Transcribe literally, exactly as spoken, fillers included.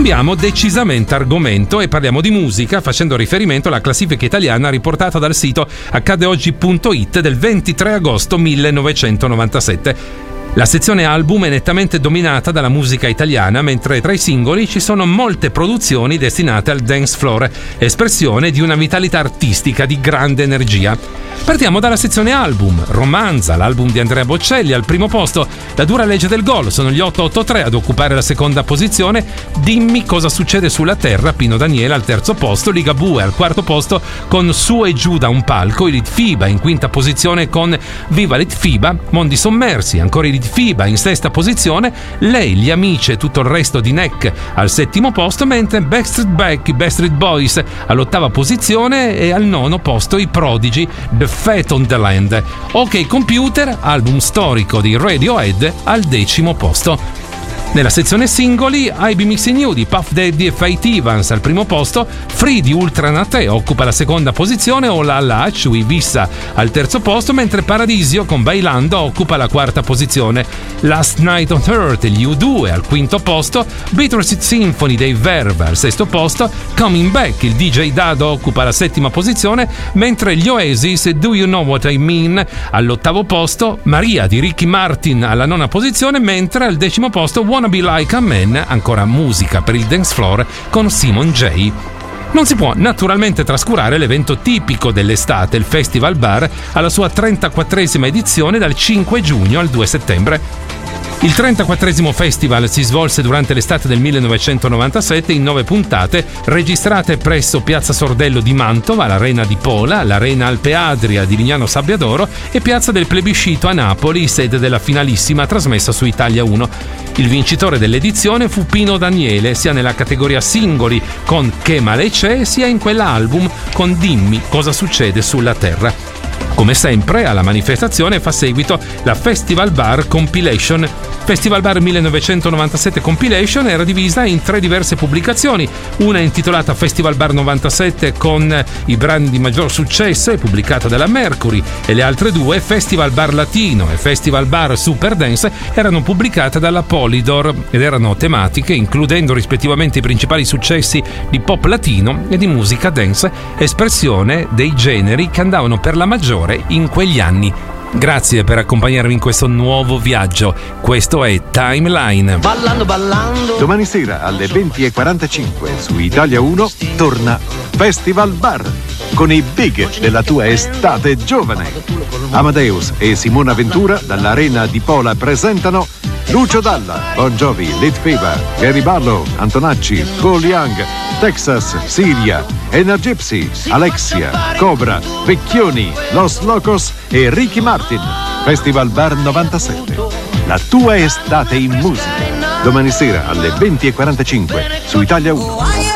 Cambiamo decisamente argomento e parliamo di musica, facendo riferimento alla classifica italiana riportata dal sito accade oggi punto it del ventitré agosto millenovecentonovantasette. La sezione album è nettamente dominata dalla musica italiana, mentre tra i singoli ci sono molte produzioni destinate al dance floor, espressione di una vitalità artistica di grande energia. Partiamo dalla sezione album. Romanza, l'album di Andrea Bocelli, al primo posto. La dura legge del gol, sono gli otto otto tre ad occupare la seconda posizione. Dimmi cosa succede sulla terra, Pino Daniele al terzo posto. Ligabue al quarto posto con Su e giù da un palco. I Litfiba in quinta posizione con Viva Litfiba. Mondi sommersi, ancora i Litfiba in sesta posizione. Lei, gli amici e tutto il resto di Neck al settimo posto, mentre Backstreet Back, i Backstreet Boys all'ottava posizione e al nono posto i Prodigy, The Fate on the Land. Ok Computer, album storico di Radiohead, al decimo posto. Nella sezione singoli, I Be Mixing You di Puff Daddy e Faith Evans al primo posto, Free di Ultra Naté occupa la seconda posizione, O La La, Chui Vissa al terzo posto, mentre Paradisio con Bailando occupa la quarta posizione. Last Night on Earth, gli U due al quinto posto, Bittersweet Symphony dei Verve al sesto posto, Coming Back, il D J Dado occupa la settima posizione, mentre gli Oasis Do You Know What I Mean all'ottavo posto, Maria di Ricky Martin alla nona posizione, mentre al decimo posto Wanna Be Like a Man, ancora musica per il dance floor con Simon J. Non si può naturalmente trascurare l'evento tipico dell'estate, il Festival Bar, alla sua trentaquattresima edizione dal cinque giugno al due settembre. Il trentaquattresimo festival si svolse durante l'estate del millenovecentonovantasette in nove puntate, registrate presso Piazza Sordello di Mantova, l'Arena di Pola, l'Arena Alpe Adria di Lignano Sabbiadoro e Piazza del Plebiscito a Napoli, sede della finalissima trasmessa su Italia uno. Il vincitore dell'edizione fu Pino Daniele, sia nella categoria singoli con Che male c'è, sia in quella album con Dimmi cosa succede sulla terra. Come sempre, alla manifestazione fa seguito la Festival Bar Compilation. Festival Bar millenovecentonovantasette Compilation era divisa in tre diverse pubblicazioni, una intitolata Festival Bar novantasette con i brani di maggior successo e pubblicata dalla Mercury, e le altre due, Festival Bar Latino e Festival Bar Super Dance, erano pubblicate dalla Polydor ed erano tematiche includendo rispettivamente i principali successi di pop latino e di musica dance, espressione dei generi che andavano per la maggiore in quegli anni. Grazie per accompagnarmi in questo nuovo viaggio. Questo è Timeline. Ballando, ballando. Domani sera alle venti e quarantacinque su Italia uno torna Festival Bar con i big della tua estate giovane. Amadeus e Simona Ventura dall'Arena di Pola presentano Lucio Dalla, Bon Jovi, Litfiba, Gary Barlow, Antonacci, Paul Young, Texas, Siria, Energypsy, Alexia, Cobra, Vecchioni, Los Locos e Ricky Martin. Festival Bar novantasette. La tua estate in musica. Domani sera alle venti e quarantacinque su Italia uno.